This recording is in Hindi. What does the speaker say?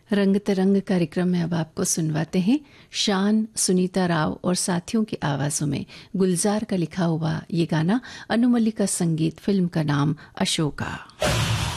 रंग तरंग कार्यक्रम में अब आपको सुनवाते हैं शान, सुनीता राव और साथियों की आवाजों में गुलजार का लिखा हुआ ये गाना। अनु मलिक का संगीत, फिल्म का नाम अशोका।